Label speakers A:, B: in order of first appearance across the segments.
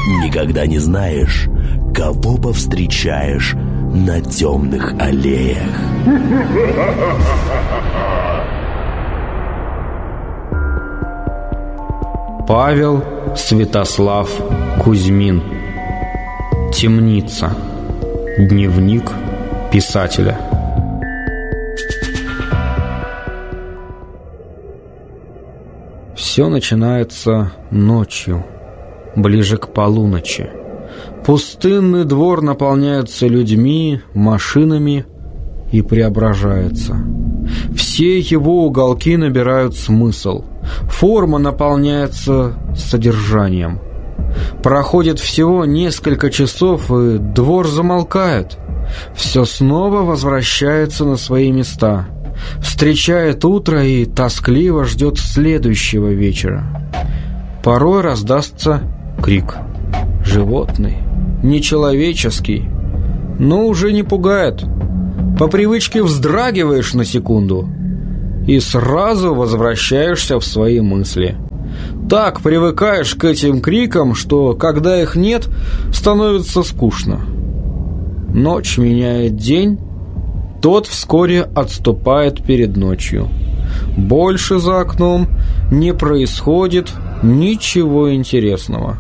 A: Никогда не знаешь, кого повстречаешь на темных аллеях.
B: Павел Святослав Кузьмин. Темница. Дневник писателя. Все начинается ночью, ближе к полуночи. Пустынный двор наполняется людьми, машинами и преображается. Все его уголки набирают смысл. Форма наполняется содержанием. Проходит всего несколько часов, и двор замолкает. Все снова возвращается на свои места. Встречает утро и тоскливо ждет следующего вечера. Порой раздастся крик. Животный, нечеловеческий, но уже не пугает. По привычке вздрагиваешь на секунду и сразу возвращаешься в свои мысли. Так привыкаешь к этим крикам, что, когда их нет, становится скучно. Ночь меняет день, тот вскоре отступает перед ночью. Больше за окном не происходит ничего интересного.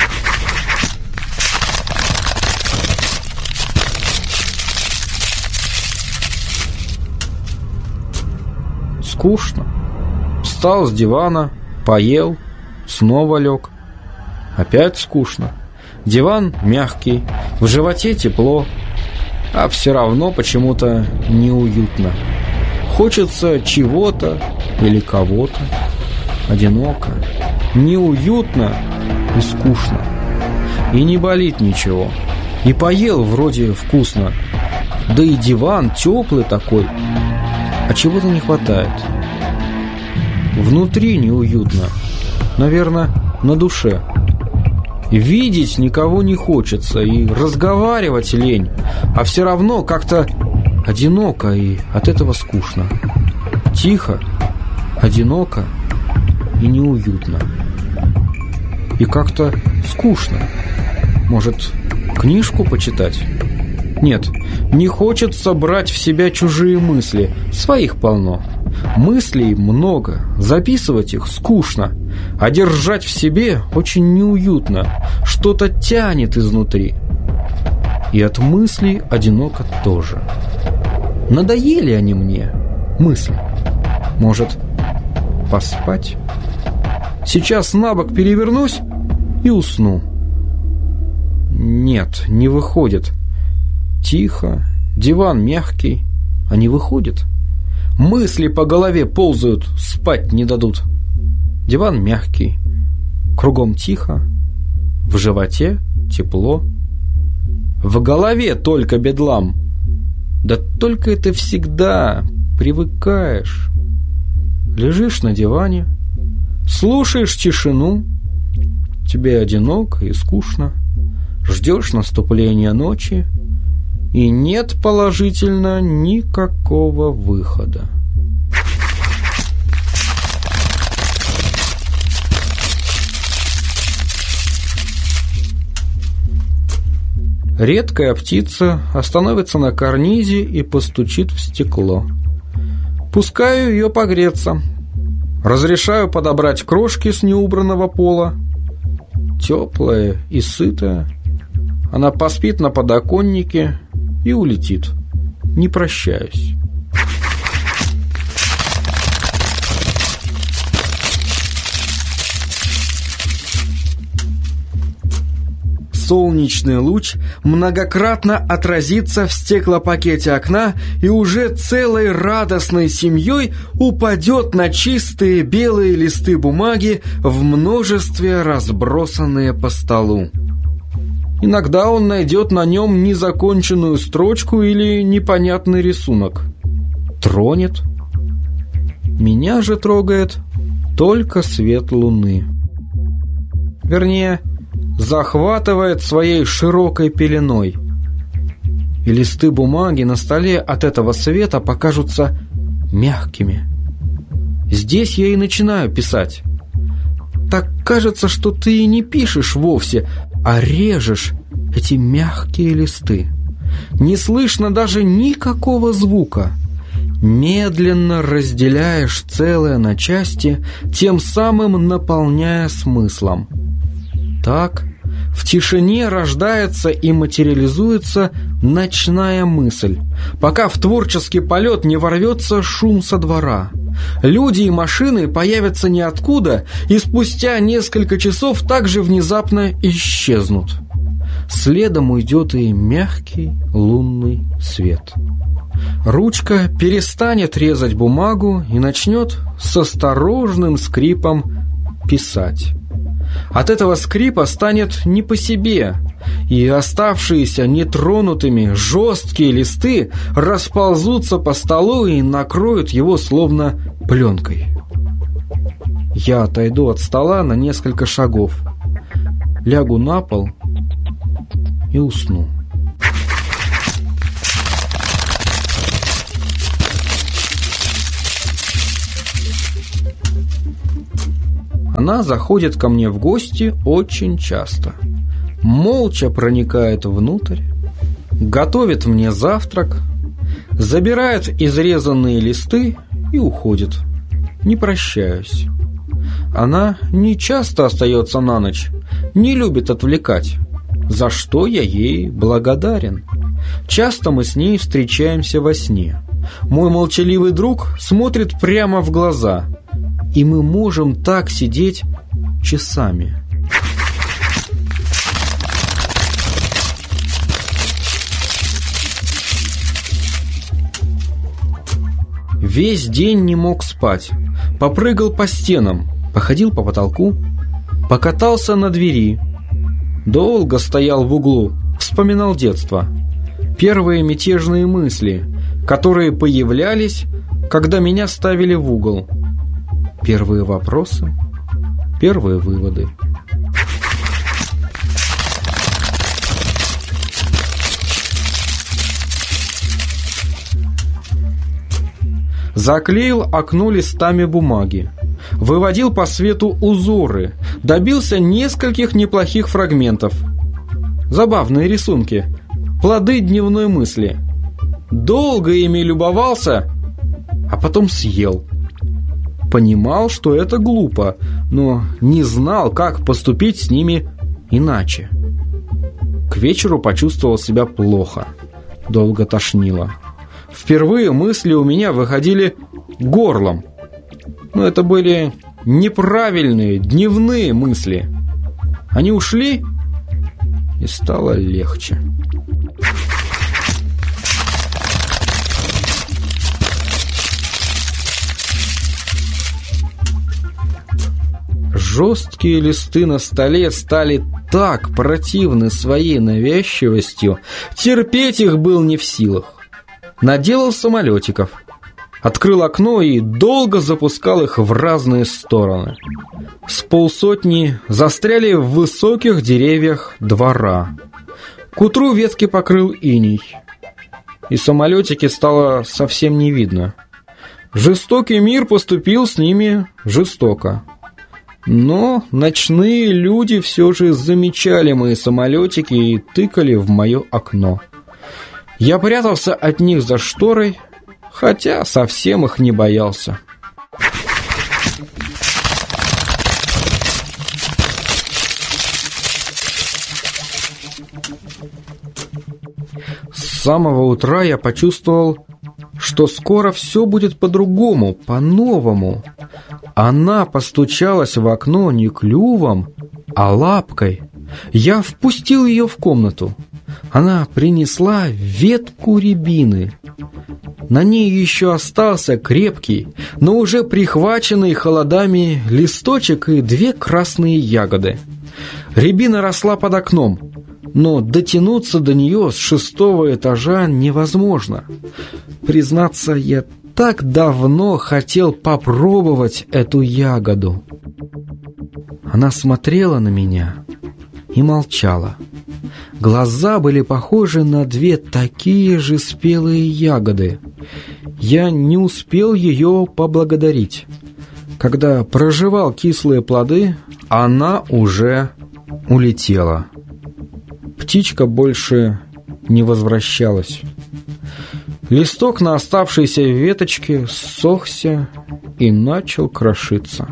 B: Скучно. Встал с дивана, поел, снова лег. Опять скучно. Диван мягкий, в животе тепло, а все равно почему-то неуютно. Хочется чего-то или кого-то. Одиноко, неуютно и скучно. И не болит ничего. И поел вроде вкусно. Да и диван теплый такой. А чего-то не хватает. Внутри неуютно. Наверное, на душе. Видеть никого не хочется, и разговаривать лень. А все равно как-то одиноко, и от этого скучно. Тихо, одиноко и неуютно. И как-то скучно. Может, книжку почитать? Нет, не хочется брать в себя чужие мысли. Своих полно. Мыслей много. Записывать их скучно. А держать в себе очень неуютно. Что-то тянет изнутри. И от мыслей одиноко тоже. Надоели они мне, мысли. Может, поспать? Сейчас на бок перевернусь и усну. Нет, не выходит. Тихо, диван мягкий, а не выходит. Мысли по голове ползают, спать не дадут. Диван мягкий, кругом тихо, в животе тепло. В голове только бедлам. Да только это всегда привыкаешь. Лежишь на диване, слушаешь тишину, тебе одиноко и скучно. Ждешь наступления ночи, и нет положительно никакого выхода. Редкая птица остановится на карнизе и постучит в стекло. Пускаю ее погреться. Разрешаю подобрать крошки с неубранного пола. Теплая и сытая. Она поспит на подоконнике и улетит. Не прощаюсь. Солнечный луч многократно отразится в стеклопакете окна и уже целой радостной семьей упадет на чистые белые листы бумаги в множестве, разбросанные по столу. Иногда он найдет на нем незаконченную строчку или непонятный рисунок. Тронет. Меня же трогает только свет луны. Вернее, захватывает своей широкой пеленой. И листы бумаги на столе от этого света покажутся мягкими. Здесь я и начинаю писать. так кажется, что ты и не пишешь вовсе, а режешь эти мягкие листы. Не слышно даже никакого звука. Медленно разделяешь целое на части, тем самым наполняя смыслом. Так в тишине рождается и материализуется ночная мысль, пока в творческий полет не ворвется шум со двора. Люди и машины появятся ниоткуда и спустя несколько часов также внезапно исчезнут. Следом уйдет и мягкий лунный свет. Ручка перестанет резать бумагу и начнет с осторожным скрипом писать. От этого скрипа станет не по себе, и оставшиеся нетронутыми жесткие листы расползутся по столу и накроют его словно пленкой. Я отойду от стола на несколько шагов, лягу на пол и усну. Она заходит ко мне в гости очень часто. Молча проникает внутрь, готовит мне завтрак, забирает изрезанные листы и уходит, не прощаясь. Она не часто остается на ночь, не любит отвлекать, за что я ей благодарен. Часто мы с ней встречаемся во сне. Мой молчаливый друг смотрит прямо в глаза, и мы можем так сидеть часами. Весь день не мог спать. Попрыгал по стенам, походил по потолку, покатался на двери. Долго стоял в углу, вспоминал детство. Первые мятежные мысли, которые появлялись, когда меня ставили в угол. Первые вопросы, первые выводы. Заклеил окно листами бумаги, выводил по свету узоры, добился нескольких неплохих фрагментов. Забавные рисунки, плоды дневной мысли. Долго ими любовался, а потом съел. Понимал, что это глупо, но не знал, как поступить с ними иначе. К вечеру почувствовал себя плохо, долго тошнило. Впервые мысли у меня выходили горлом. Но это были неправильные дневные мысли. Они ушли, и стало легче. Жесткие листы на столе стали так противны своей навязчивостью, терпеть их был не в силах. Наделал самолетиков, открыл окно и долго запускал их в разные стороны. С полсотни застряли в высоких деревьях двора. К утру ветки покрыл иней, и самолетики стало совсем не видно. Жестокий мир поступил с ними жестоко. Но ночные люди все же замечали мои самолетики и тыкали в мое окно. Я прятался от них за шторой, хотя совсем их не боялся. С самого утра я почувствовал, что скоро все будет по-другому, по-новому. Она постучалась в окно не клювом, а лапкой. Я впустил ее в комнату. Она принесла ветку рябины. На ней еще остался крепкий, но уже прихваченный холодами листочек и 2 красные ягоды. Рябина росла под окном, но дотянуться до нее с 6-го этажа невозможно. Признаться, я так давно хотел попробовать эту ягоду. Она смотрела на меня и молчала. Глаза были похожи на 2 такие же спелые ягоды. Я не успел ее поблагодарить. Когда прожевал кислые плоды, она уже улетела. Птичка больше не возвращалась. Листок на оставшейся веточке ссохся и начал крошиться.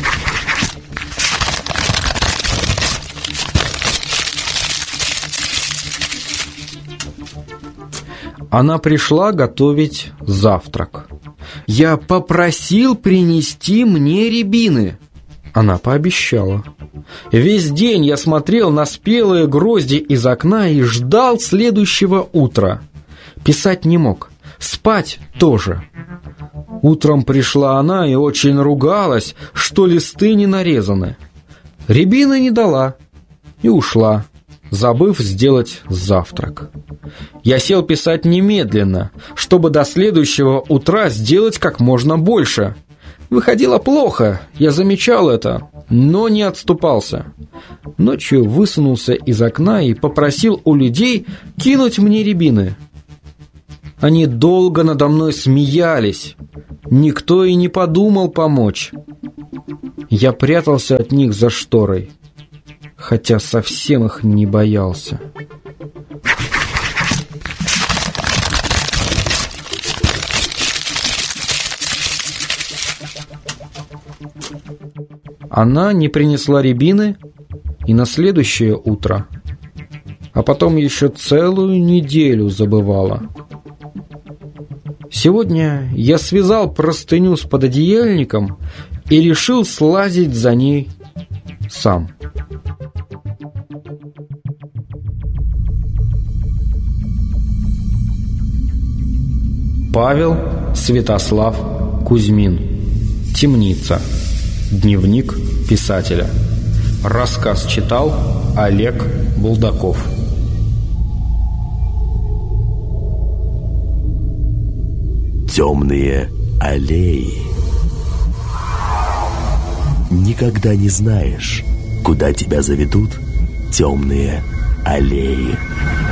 B: Она пришла готовить завтрак. Я попросил принести мне рябины. Она пообещала. Весь день я смотрел на спелые грозди из окна и ждал следующего утра. Писать не мог, спать тоже. Утром пришла она и очень ругалась, что листы не нарезаны. Рябины не дала и ушла, забыв сделать завтрак. Я сел писать немедленно, чтобы до следующего утра сделать как можно больше. Выходило плохо, я замечал это, но не отступался. Ночью высунулся из окна и попросил у людей кинуть мне рябины. Они долго надо мной смеялись. Никто и не подумал помочь. Я прятался от них за шторой, хотя совсем их не боялся. Она не принесла рябины и на следующее утро, а потом еще целую неделю забывала. Сегодня я связал простыню с пододеяльником и решил слазить за ней сам. Павел Святослав Кузьмин. Темница. Дневник писателя. Рассказ читал Олег Булдаков.
A: Темные аллеи. Никогда не знаешь, куда тебя заведут темные аллеи.